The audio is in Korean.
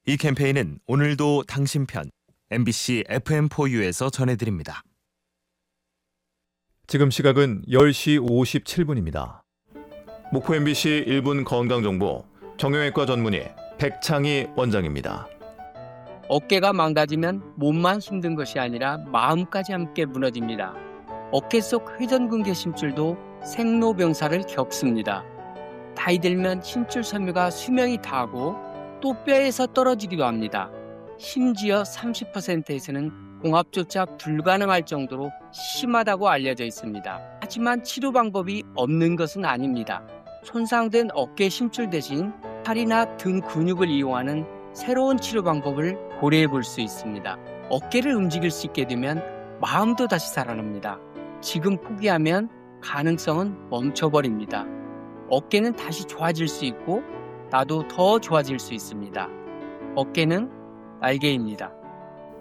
이 캠페인은 오늘도 당신 편 MBC FM4U에서 전해드립니다. 지금 시각은 10시 57분입니다. 목포 MBC 1분 건강정보 정형외과 전문의 백창희 원장입니다. 어깨가 망가지면 몸만 힘든 것이 아니라 마음까지 함께 무너집니다. 어깨 속 회전근개 심줄도 생로병사를 겪습니다. 나이 들면 심줄 섬유가 수명이 다하고 또 뼈에서 떨어지기도 합니다. 심지어 30%에서는 공합조차 불가능할 정도로 심하다고 알려져 있습니다. 하지만 치료 방법이 없는 것은 아닙니다. 손상된 어깨 심줄 대신 팔이나 등 근육을 이용하는 새로운 치료 방법을 고려해 볼 수 있습니다. 어깨를 움직일 수 있게 되면 마음도 다시 살아납니다. 지금 포기하면 가능성은 멈춰버립니다. 어깨는 다시 좋아질 수 있고 나도 더 좋아질 수 있습니다. 어깨는 날개입니다.